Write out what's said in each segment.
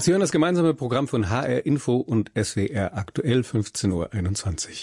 Sie hören das gemeinsame Programm von HR Info und SWR aktuell 15:21 Uhr.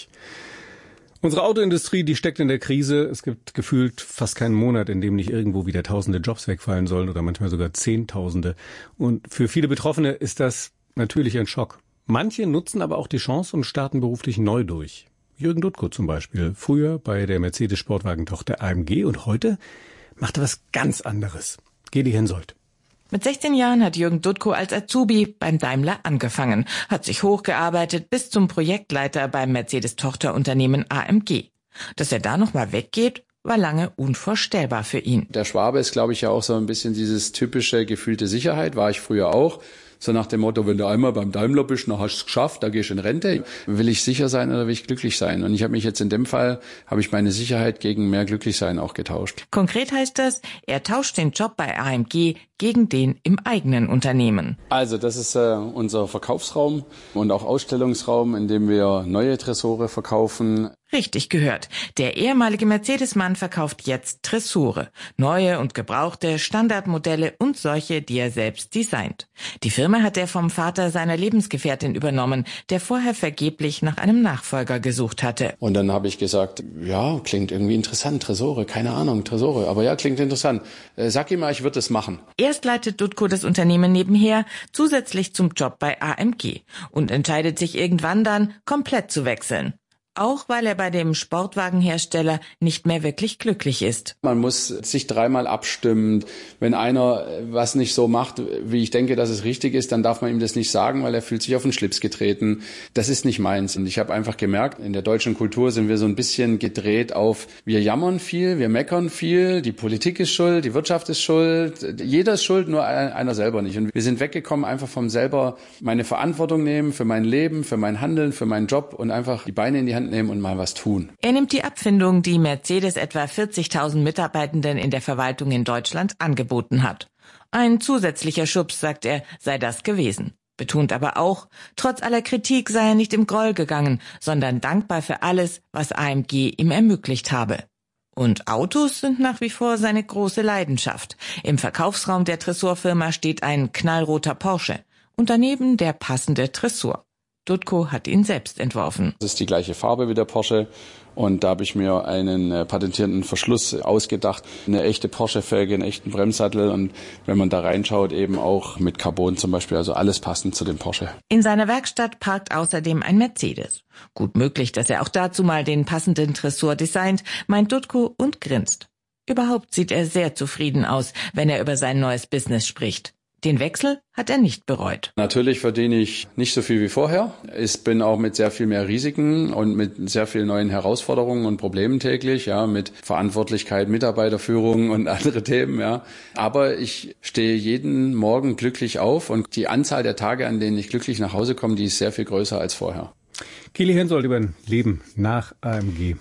Unsere Autoindustrie, die steckt in der Krise. Es gibt gefühlt fast keinen Monat, in dem nicht irgendwo wieder tausende Jobs wegfallen sollen oder manchmal sogar Zehntausende. Und für viele Betroffene ist das natürlich ein Schock. Manche nutzen aber auch die Chance und starten beruflich neu durch. Jürgen Duttko zum Beispiel, früher bei der Mercedes-Sportwagentochter AMG und heute macht er was ganz anderes. Gedi Hensoldt. Mit 16 Jahren hat Jürgen Duttko als Azubi beim Daimler angefangen, hat sich hochgearbeitet bis zum Projektleiter beim Mercedes-Tochterunternehmen AMG. Dass er da nochmal weggeht, war lange unvorstellbar für ihn. Der Schwabe ist, glaube ich, ja auch so ein bisschen dieses typische gefühlte Sicherheit, war ich früher auch. So nach dem Motto, wenn du einmal beim Daimler bist, dann hast du es geschafft, da gehst du in Rente. Will ich sicher sein oder will ich glücklich sein? Und ich habe mich jetzt in dem Fall, habe ich meine Sicherheit gegen mehr Glücklichsein auch getauscht. Konkret heißt das, er tauscht den Job bei AMG gegen den im eigenen Unternehmen. Also das ist unser Verkaufsraum und auch Ausstellungsraum, in dem wir neue Tresore verkaufen. Richtig gehört. Der ehemalige Mercedes-Mann verkauft jetzt Tresore. Neue und gebrauchte Standardmodelle und solche, die er selbst designt. Die Firma hat er vom Vater seiner Lebensgefährtin übernommen, der vorher vergeblich nach einem Nachfolger gesucht hatte. Und dann habe ich gesagt, ja, klingt irgendwie interessant, Tresore, keine Ahnung, Tresore. Aber ja, klingt interessant. Sag ihm mal, ich würde das machen. Erst leitet Duttko das Unternehmen nebenher, zusätzlich zum Job bei AMG und entscheidet sich irgendwann dann, komplett zu wechseln. Auch weil er bei dem Sportwagenhersteller nicht mehr wirklich glücklich ist. Man muss sich dreimal abstimmen. Wenn einer was nicht so macht, wie ich denke, dass es richtig ist, dann darf man ihm das nicht sagen, weil er fühlt sich auf den Schlips getreten. Das ist nicht meins. Und ich habe einfach gemerkt, in der deutschen Kultur sind wir so ein bisschen gedreht auf, wir jammern viel, wir meckern viel, die Politik ist schuld, die Wirtschaft ist schuld, jeder ist schuld, nur einer selber nicht. Und wir sind weggekommen einfach vom selber meine Verantwortung nehmen für mein Leben, für mein Handeln, für meinen Job und einfach die Beine in die Hand nehmen und mal was tun. Er nimmt die Abfindung, die Mercedes etwa 40.000 Mitarbeitenden in der Verwaltung in Deutschland angeboten hat. Ein zusätzlicher Schubs, sagt er, sei das gewesen. Betont aber auch, trotz aller Kritik sei er nicht im Groll gegangen, sondern dankbar für alles, was AMG ihm ermöglicht habe. Und Autos sind nach wie vor seine große Leidenschaft. Im Verkaufsraum der Tresorfirma steht ein knallroter Porsche und daneben der passende Tresor. Duttko hat ihn selbst entworfen. Das ist die gleiche Farbe wie der Porsche und da habe ich mir einen patentierten Verschluss ausgedacht, eine echte Porsche-Felge, einen echten Bremssattel und wenn man da reinschaut, eben auch mit Carbon zum Beispiel, also alles passend zu dem Porsche. In seiner Werkstatt parkt außerdem ein Mercedes. Gut möglich, dass er auch dazu mal den passenden Tresor designt, meint Duttko und grinst. Überhaupt sieht er sehr zufrieden aus, wenn er über sein neues Business spricht. Den Wechsel hat er nicht bereut. Natürlich verdiene ich nicht so viel wie vorher. Ich bin auch mit sehr viel mehr Risiken und mit sehr vielen neuen Herausforderungen und Problemen täglich, ja, mit Verantwortlichkeit, Mitarbeiterführung und andere Themen, ja. Aber ich stehe jeden Morgen glücklich auf und die Anzahl der Tage, an denen ich glücklich nach Hause komme, die ist sehr viel größer als vorher. Gedi Hensoldt über ein Leben nach AMG.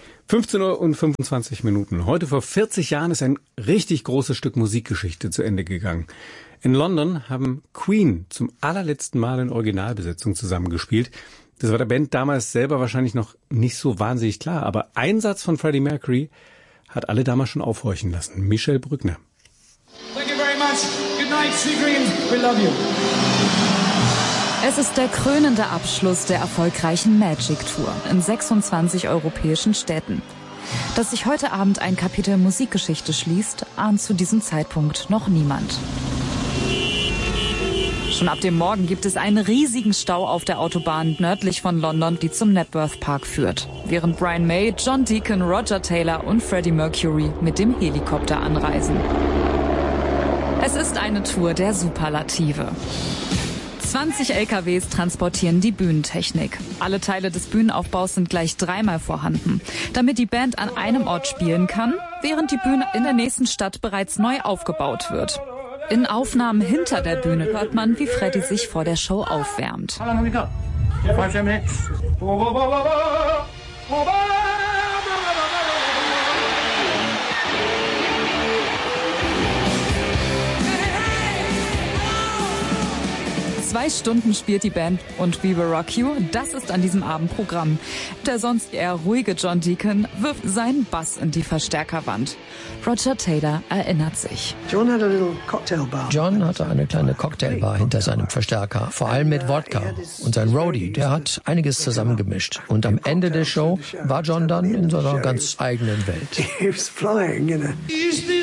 15:25 Uhr. Heute vor 40 Jahren ist ein richtig großes Stück Musikgeschichte zu Ende gegangen. In London haben Queen zum allerletzten Mal in Originalbesetzung zusammengespielt. Das war der Band damals selber wahrscheinlich noch nicht so wahnsinnig klar, aber ein Satz von Freddie Mercury hat alle damals schon aufhorchen lassen. Michel Brückner. Thank you very much. Good night, Sea Green. We love you. Es ist der krönende Abschluss der erfolgreichen Magic Tour in 26 europäischen Städten. Dass sich heute Abend ein Kapitel Musikgeschichte schließt, ahnt zu diesem Zeitpunkt noch niemand. Schon ab dem Morgen gibt es einen riesigen Stau auf der Autobahn nördlich von London, die zum Knebworth Park führt. Während Brian May, John Deacon, Roger Taylor und Freddie Mercury mit dem Helikopter anreisen. Es ist eine Tour der Superlative. 20 LKWs transportieren die Bühnentechnik. Alle Teile des Bühnenaufbaus sind gleich dreimal vorhanden, damit die Band an einem Ort spielen kann, während die Bühne in der nächsten Stadt bereits neu aufgebaut wird. In Aufnahmen hinter der Bühne hört man, wie Freddie sich vor der Show aufwärmt. 2 Stunden spielt die Band und We Will Rock You, das ist an diesem Abend Programm. Der sonst eher ruhige John Deacon wirft seinen Bass in die Verstärkerwand. Roger Taylor erinnert sich. John hatte eine kleine Cocktailbar hinter seinem Verstärker, vor allem mit Wodka. Und sein Roadie, der hat einiges zusammengemischt. Und am Ende der Show war John dann in seiner ganz eigenen Welt.